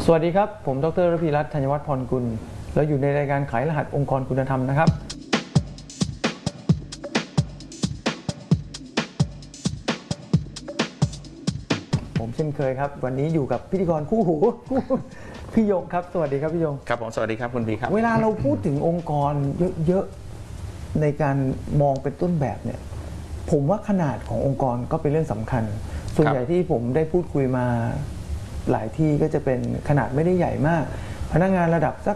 สวัสดีครับผมดร.ระพีรัตน์ธัญวัฒน์พรกุลเราอยู่ในรายการไขรหัสองค์กรคุณธรรมนะครับผมเช่นเคยครับวันนี้อยู่กับพิธีกรคู่หูพี่ยงครับสวัสดีครับพี่ยงครับผมสวัสดีครับคุณพีครับเวลาเราพูดถึงองค์กรเยอะๆในการมองเป็นต้นแบบเนี่ยผมว่าขนาดขององค์กรก็เป็นเรื่องสำคัญส่วนใหญ่ที่ผมได้พูดคุยมาหลายที่ก็จะเป็นขนาดไม่ได้ใหญ่มากพนักงานระดับสัก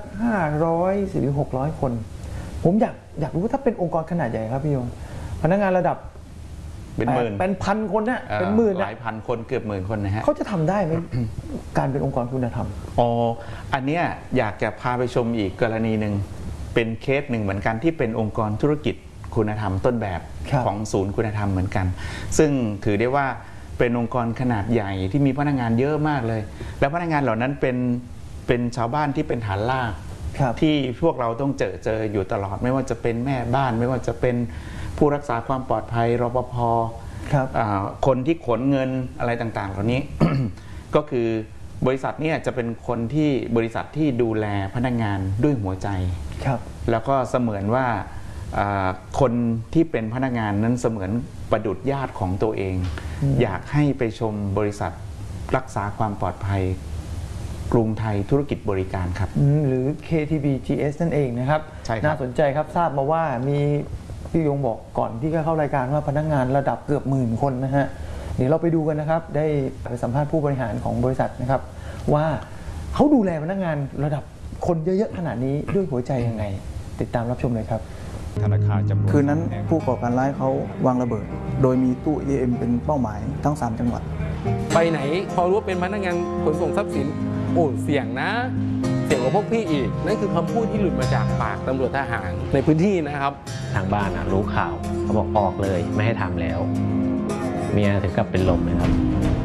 500หรือ600คนผมอยากรู้ว่าถ้าเป็นองค์กรขนาดใหญ่ครับพี่ยงพนักงานระดับเป็นหมื่นเป็นพันคนนะเป็นหมื่นหลายพันคนเกือบหมื่นคนนะฮะเขาจะทำได้ไหม การเป็นองค์กรคุณธรรมอันเนี้ยอยากจะพาไปชมอีกกรณีหนึ่งเป็นเคสหนึ่งเหมือนกันที่เป็นองค์กรธุรกิจคุณธรรมต้นแบบของศูนย์คุณธรรมเหมือนกันซึ่งถือได้ว่าเป็นองค์กรขนาดใหญ่ที่มีพนักงานเยอะมากเลยแล้วพนักงานเหล่านั้นเป็นชาวบ้านที่เป็นฐานรากที่พวกเราต้องเจออยู่ตลอดไม่ว่าจะเป็นแม่บ้านไม่ว่าจะเป็นผู้รักษาความปลอดภัยรปภ.คนที่ขนเงินอะไรต่างๆเหล่านี้ ก็คือบริษัทเนี่ยจะเป็นบริษัทที่ดูแลพนักงานด้วยหัวใจแล้วก็เสมือนว่าคนที่เป็นพนักงานนั้นเสมือนประดุจญาติของตัวเองอยากให้ไปชมบริษัทรักษาความปลอดภัยกรุงไทยธุรกิจบริการครับหรือ KTBGS นั่นเองนะครับน่าสนใจครับทราบมาว่ามีพี่ยงบอกก่อนที่จะเข้ารายการว่าพนักงานระดับเกือบหมื่นคนนะฮะเดี๋ยวเราไปดูกันนะครับได้ไปสัมภาษณ์ผู้บริหารของบริษัทนะครับว่าเขาดูแลพนักงานระดับคนเยอะๆขนาดนี้ด้วยหัวใจยังไงติดตามรับชมเลยครับธนาคารจำนวนคืนนั้นผู้ก่อการร้ายเขาวางระเบิดโดยมีตู้ ATM เป็นเป้าหมายทั้ง3จังหวัดไปไหนพอรู้ว่าเป็นพนักงานขนส่งทรัพย์สินโอ้เสี่ยงนะเสี่ยงกว่าพวกพี่อีกนั่นคือคำพูดที่หลุดมาจากปากตำรวจทหารในพื้นที่นะครับทางบ้านรู้ข่าวเขาบอกออกเลยไม่ให้ทำแล้วเมียถึงกับเป็นลมเลยครับ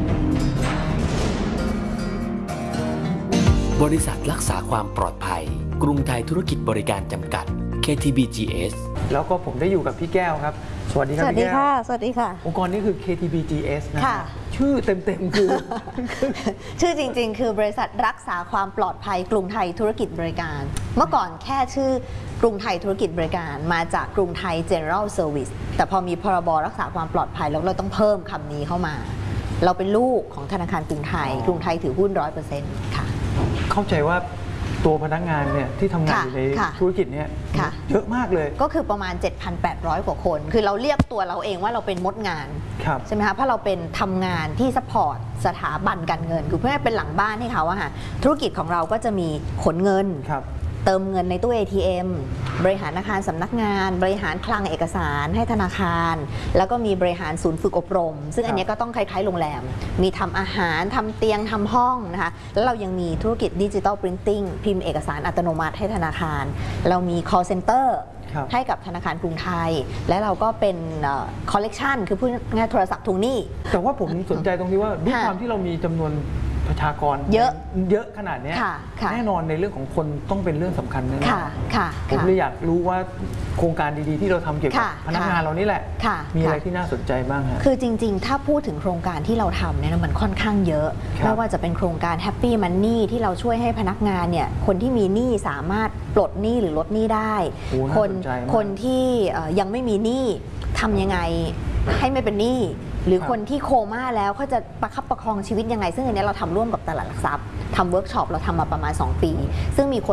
บริษัทรักษาความปลอดภัยกรุงไทยธุรกิจบริการจำกัด KTBGS แล้วก็ผมได้อยู่กับพี่แก้วครับสวัสดีครับพี่แก้วสวัสดีค่ะองค์กรนี้คือ KTBGS นะชื่อเต็มๆคือชื่อจริงๆคือบริษัทรักษาความปลอดภัยกรุงไทยธุรกิจบริการเมื่อก่อนแค่ชื่อกรุงไทยธุรกิจบริการมาจากกรุงไทย General Service แต่พอมีพรบรักษาความปลอดภัยแล้วเราต้องเพิ่มคำนี้เข้ามาเราเป็นลูกของธนาคารกรุงไทยกรุงไทยถือหุ้น 100% ค่ะเข้าใจว่าตัวพนักงานเนี่ยที่ทำงานอยู่ในธุรกิจเนี่ยเยอะมากเลยก็คือประมาณ 7,800 กว่าคนคือเราเรียกตัวเราเองว่าเราเป็นมดงานใช่ไหมคะเพราะเราเป็นทำงานที่ซัพพอร์ตสถาบันการเงินคือเพื่อเป็นหลังบ้านให้เขาอะค่ะธุรกิจของเราก็จะมีขนเงินเติมเงินในตู้ ATM บริหารอาคารสำนักงานบริหารคลังเอกสารให้ธนาคารแล้วก็มีบริหารศูนย์ฝึกอบรมซึ่งอันนี้ก็ต้องคล้ายๆโรงแรมมีทำอาหารทำเตียงทำห้องนะคะแล้วเรายังมีธุรกิจดิจิตอลปรินติ้งพิมพ์เอกสารอัตโนมัติให้ธนาคารเรามี call center ให้กับธนาคารกรุงไทยและเราก็เป็นคอลเลกชันคือพูดง่ายโทรศัพท์ทวงหนี้แต่ว่าผมสนใจตรงที่ว่าด้วยความที่เรามีจำนวนประชากรเยอะขนาดนี้แน่นอนในเรื่องของคนต้องเป็นเรื่องสำคัญแน่ๆผมเลยอยากรู้ว่าโครงการดีๆที่เราทำเกี่ยวกับพนักงานเรานี่แหละมีอะไรที่น่าสนใจบ้างฮะคือจริงๆถ้าพูดถึงโครงการที่เราทำเนี่ยมันค่อนข้างเยอะไม่ว่าจะเป็นโครงการ Happy Money ที่เราช่วยให้พนักงานเนี่ยคนที่มีหนี้สามารถปลดหนี้หรือลดหนี้ได้คนที่ยังไม่มีหนี้ทำยังไงให้ไม่เป็นหนี้หรือคนที่โคม่าแล้วเขาจะประคับประคองชีวิตยังไงซึ่งอันนี้เราทำร่วมกับตลาดหลักทรัพย์ทำเวิร์กช็อปเราทำมาประมาณ2 ปีซึ่งมีคน